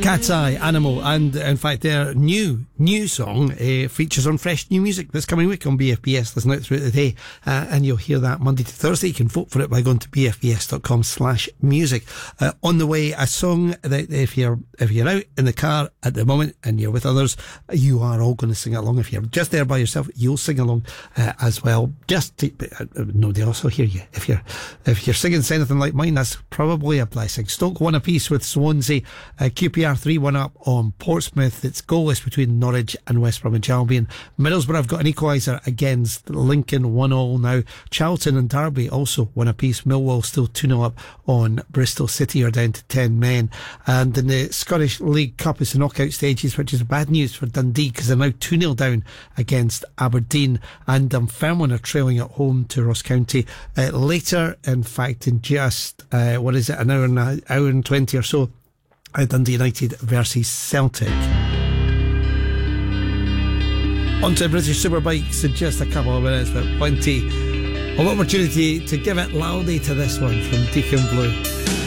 Cat's Eye, Animal, and in fact their new song features on fresh new music this coming week on BFBS. Listen out throughout the day and you'll hear that Monday to Thursday. You can vote for it by going to bfbs.com/music. On the way, a song that if you're out in the car at the moment and you're with others, you are all going to sing along. If you're just there by yourself, you'll sing along as well. Nobody else will hear you. If you're singing anything like mine, that's probably a blessing. Stoke won a piece with Swansea. QPR 3-1 up on Portsmouth. It's goalless between Norwich and West Bromwich Albion. Middlesbrough have got an equaliser against Lincoln, 1-1 now. Charlton and Derby also won a piece. Millwall still 2-0 up on Bristol City, are down to 10 men. And in the Scottish League Cup, it's the knockout stages, which is bad news for Dundee because they're now 2-0 down against Aberdeen, and Dunfermline are trailing at home to Ross County. Later, in fact, in just an hour and 20 or so, Dundee United versus Celtic. On to British Superbikes in just a couple of minutes, but plenty of opportunity to give it loudly to this one from Deacon Blue.